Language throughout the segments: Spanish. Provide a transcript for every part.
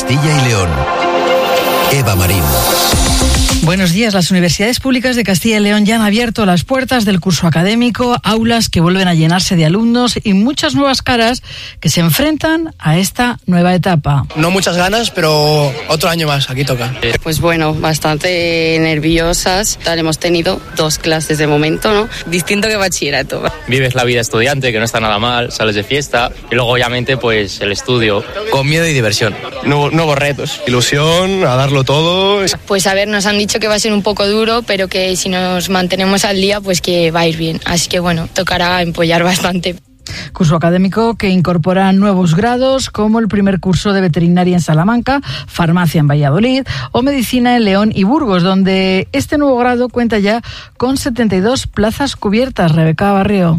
Castilla y León. Eva Marín. Buenos días. Las universidades públicas de Castilla y León ya han abierto las puertas del curso académico, aulas que vuelven a llenarse de alumnos y muchas nuevas caras que se enfrentan a esta nueva etapa. No muchas ganas, pero otro año más, aquí toca. Pues bueno, bastante nerviosas. Hemos tenido 2 clases de momento, ¿no? Distinto que bachillerato. Vives la vida estudiante, que no está nada mal, sales de fiesta y luego obviamente pues el estudio. Con miedo y diversión. Nuevos retos, ilusión, a darlo todo. Pues a ver, nos han dicho que va a ser un poco duro, pero que si nos mantenemos al día, pues que va a ir bien. Así que bueno, tocará empollar bastante. Curso académico que incorpora nuevos grados como el primer curso de veterinaria en Salamanca, farmacia en Valladolid o medicina en León y Burgos, donde este nuevo grado cuenta ya con 72 plazas cubiertas. Rebeca Barrio.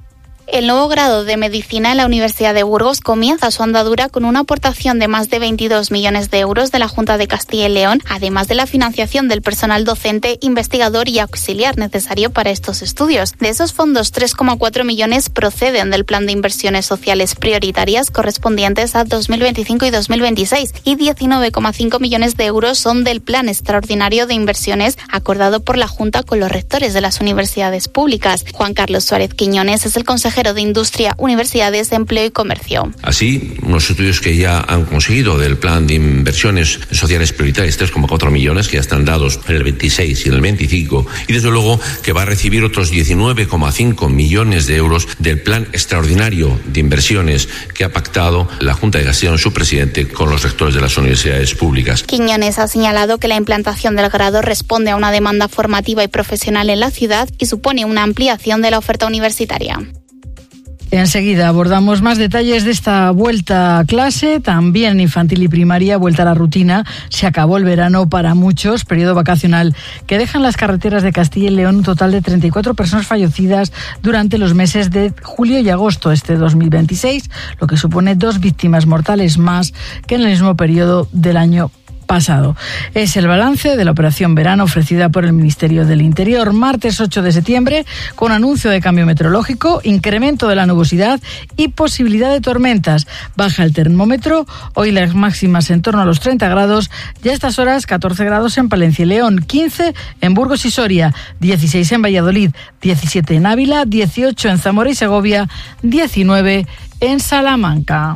El nuevo grado de Medicina en la Universidad de Burgos comienza su andadura con una aportación de más de 22 millones de euros de la Junta de Castilla y León, además de la financiación del personal docente, investigador y auxiliar necesario para estos estudios. De esos fondos, 3,4 millones proceden del Plan de Inversiones Sociales Prioritarias correspondientes a 2025 y 2026 y 19,5 millones de euros son del Plan Extraordinario de Inversiones acordado por la Junta con los rectores de las universidades públicas. Juan Carlos Suárez Quiñones es el consejero de Industria, Universidades, Empleo y Comercio. Así, unos estudios que ya han conseguido del Plan de Inversiones Sociales Prioritarias, 3,4 millones que ya están dados en el 26 y en el 25, y desde luego que va a recibir otros 19,5 millones de euros del Plan Extraordinario de Inversiones que ha pactado la Junta de Castilla y León, su presidente, con los rectores de las universidades públicas. Quiñones ha señalado que la implantación del grado responde a una demanda formativa y profesional en la ciudad y supone una ampliación de la oferta universitaria. Enseguida abordamos más detalles de esta vuelta a clase, también infantil y primaria, vuelta a la rutina. Se acabó el verano para muchos, periodo vacacional que deja en las carreteras de Castilla y León un total de 34 personas fallecidas durante los meses de julio y agosto de este 2026, lo que supone 2 víctimas mortales más que en el mismo periodo del año pasado. Es el balance de la operación verano ofrecida por el Ministerio del Interior. Martes 8 de septiembre, con anuncio de cambio meteorológico, incremento de la nubosidad y posibilidad de tormentas. Baja el termómetro, hoy las máximas en torno a los 30 grados, ya a estas horas 14 grados en Palencia y León, 15 en Burgos y Soria, 16 en Valladolid, 17 en Ávila, 18 en Zamora y Segovia, 19 en Salamanca.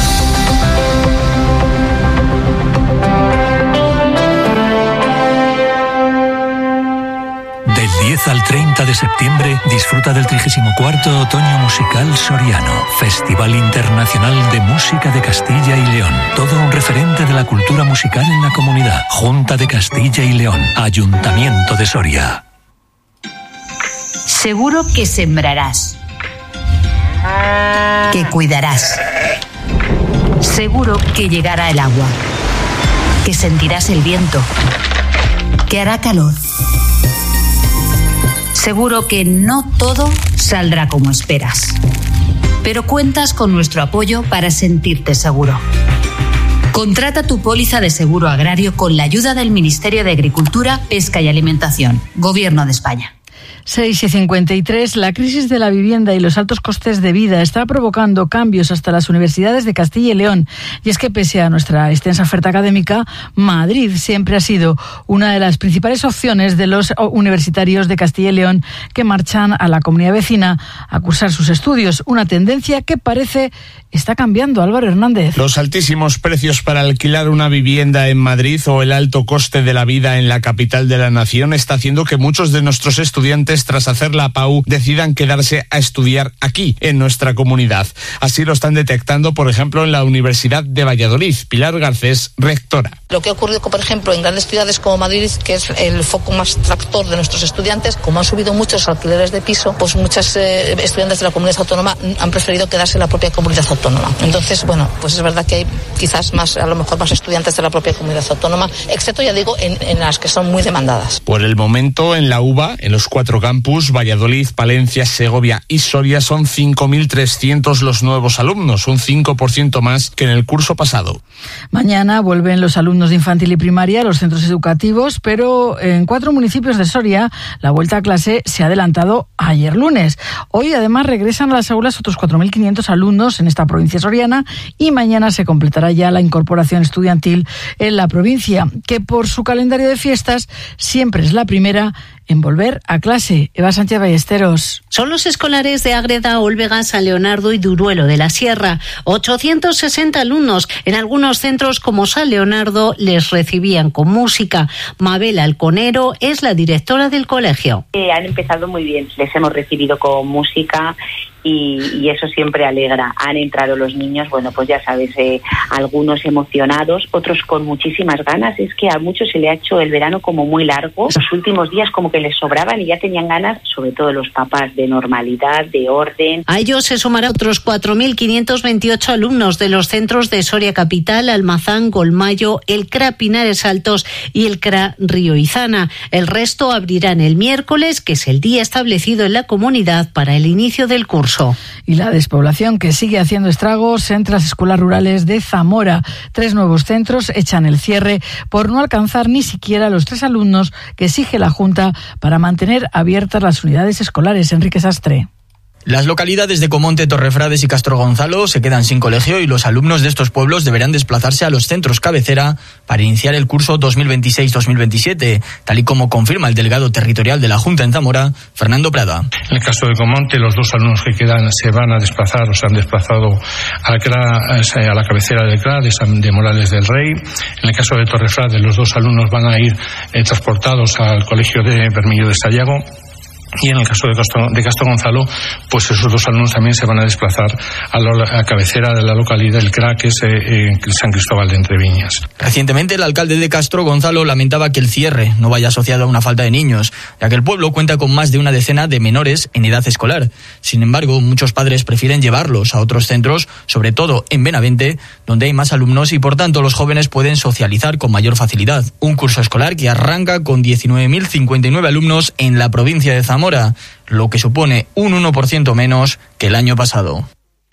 Del 10 al 30 de septiembre disfruta del 34º Otoño Musical Soriano, Festival Internacional de Música de Castilla y León. Todo un referente de la cultura musical en la comunidad. Junta de Castilla y León, Ayuntamiento de Soria. Seguro que sembrarás, que cuidarás. Seguro que llegará el agua, que sentirás el viento, que hará calor. Seguro que no todo saldrá como esperas, pero cuentas con nuestro apoyo para sentirte seguro. Contrata tu póliza de seguro agrario con la ayuda del Ministerio de Agricultura, Pesca y Alimentación, Gobierno de España. 6:53. La crisis de la vivienda y los altos costes de vida está provocando cambios hasta las universidades de Castilla y León. Y es que pese a nuestra extensa oferta académica, Madrid siempre ha sido una de las principales opciones de los universitarios de Castilla y León que marchan a la comunidad vecina a cursar sus estudios. Una tendencia que parece está cambiando. Álvaro Hernández. Los altísimos precios para alquilar una vivienda en Madrid o el alto coste de la vida en la capital de la nación está haciendo que muchos de nuestros estudiantes, tras hacer la PAU, decidan quedarse a estudiar aquí, en nuestra comunidad. Así lo están detectando, por ejemplo, en la Universidad de Valladolid. Pilar Garcés, rectora. Lo que ha ocurrido, por ejemplo, en grandes ciudades como Madrid, que es el foco más tractor de nuestros estudiantes, como han subido muchos alquileres de piso, pues muchos estudiantes de la comunidad autónoma han preferido quedarse en la propia comunidad autónoma. Entonces, bueno, pues es verdad que hay quizás más, a lo mejor más estudiantes de la propia comunidad autónoma, excepto, ya digo, en las que son muy demandadas. Por el momento, en la UVA, en los 4 campus, Valladolid, Palencia, Segovia y Soria, son 5.300 los nuevos alumnos, un 5% más que en el curso pasado. Mañana vuelven los alumnos alumnos de infantil y primaria a los centros educativos, pero en 4 municipios de Soria la vuelta a clase se ha adelantado ayer lunes. Hoy además regresan a las aulas otros 4.500 alumnos en esta provincia soriana y mañana se completará ya la incorporación estudiantil en la provincia, que por su calendario de fiestas siempre es la primera en volver a clase. Eva Sánchez Ballesteros. Son los escolares de Ágreda, Olvega, San Leonardo y Duruelo de la Sierra. 860 alumnos. En algunos centros como San Leonardo les recibían con música. Mabel Alconero es la directora del colegio. Han empezado muy bien. Les hemos recibido con música y eso siempre alegra. Han entrado los niños, bueno, pues ya sabes, algunos emocionados, otros con muchísimas ganas. Es que a muchos se le ha hecho el verano como muy largo. Los últimos días como que les sobraban y ya tenían ganas, sobre todo los papás, de normalidad, de orden. A ellos se sumarán otros 4.528 alumnos de los centros de Soria Capital, Almazán, Golmayo, el CRA Pinares Altos y el CRA Río Izana. El resto abrirán el miércoles, que es el día establecido en la comunidad para el inicio del curso. Y la despoblación que sigue haciendo estragos entre las escuelas rurales de Zamora. 3 nuevos centros echan el cierre por no alcanzar ni siquiera los 3 alumnos que exige la Junta para mantener abiertas las unidades escolares. Enrique Sastre. Las localidades de Comonte, Torrefrades y Castro Gonzalo se quedan sin colegio y los alumnos de estos pueblos deberán desplazarse a los centros cabecera para iniciar el curso 2026-2027, tal y como confirma el delegado territorial de la Junta en Zamora, Fernando Prada. En el caso de Comonte, los 2 alumnos que quedan se van a desplazar o se han desplazado al CRA, a la cabecera del CRA de Morales del Rey. En el caso de Torrefrades, los 2 alumnos van a ir transportados al colegio de Bermillo de Sayago. Y en el caso de Castro Gonzalo, pues esos 2 alumnos también se van a desplazar a la cabecera de la localidad del CRA, que es San Cristóbal de Entreviñas. Recientemente, el alcalde de Castro Gonzalo lamentaba que el cierre no vaya asociado a una falta de niños, ya que el pueblo cuenta con más de una decena de menores en edad escolar. Sin embargo, muchos padres prefieren llevarlos a otros centros, sobre todo en Benavente, donde hay más alumnos y por tanto los jóvenes pueden socializar con mayor facilidad. Un curso escolar que arranca con 19.059 alumnos en la provincia de Zamora, lo que supone un 1% menos que el año pasado.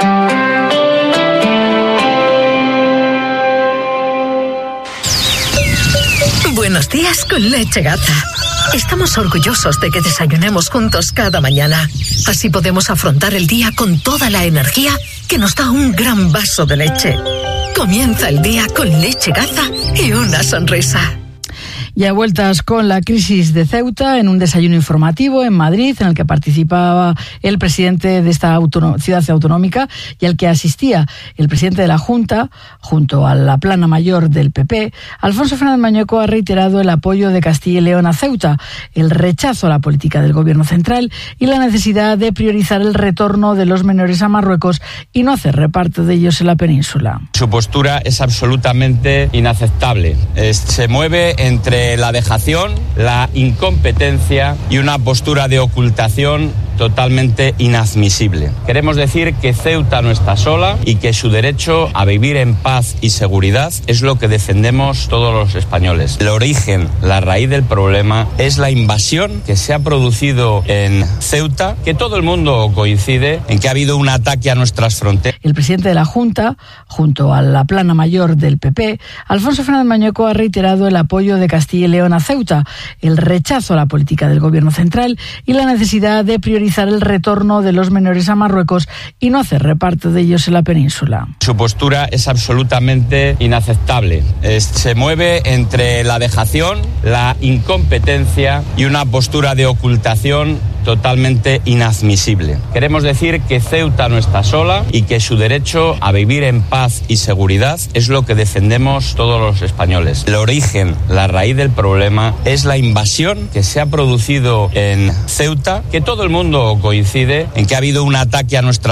Buenos días con Leche Gaza. Estamos orgullosos de que desayunemos juntos cada mañana. Así podemos afrontar el día con toda la energía que nos da un gran vaso de leche. Comienza el día con Leche Gaza y una sonrisa. Y a vueltas con la crisis de Ceuta, en un desayuno informativo en Madrid, en el que participaba el presidente de esta ciudad autonómica y al que asistía el presidente de la Junta, junto a la plana mayor del PP, Alfonso Fernández Mañueco ha reiterado el apoyo de Castilla y León a Ceuta, el rechazo a la política del gobierno central y la necesidad de priorizar el retorno de los menores a Marruecos y no hacer reparto de ellos en la península. Su postura es absolutamente inaceptable. Se mueve entre la dejación, la incompetencia y una postura de ocultación totalmente inadmisible. Queremos decir que Ceuta no está sola y que su derecho a vivir en paz y seguridad es lo que defendemos todos los españoles. El origen, la raíz del problema es la invasión que se ha producido en Ceuta, que todo el mundo coincide en que ha habido un ataque a nuestras fronteras. El presidente de la Junta, junto a la plana mayor del PP, Alfonso Fernández Mañueco ha reiterado el apoyo de Castilla y León a Ceuta, el rechazo a la política del gobierno central y la necesidad de priorizar el retorno de los menores a Marruecos y no hacer reparto de ellos en la península. Su postura es absolutamente inaceptable. Se mueve entre la dejación, la incompetencia y una postura de ocultación totalmente inadmisible. Queremos decir que Ceuta no está sola y que su derecho a vivir en paz y seguridad es lo que defendemos todos los españoles. El origen, la raíz del problema es la invasión que se ha producido en Ceuta, que todo el mundo coincide en que ha habido un ataque a nuestra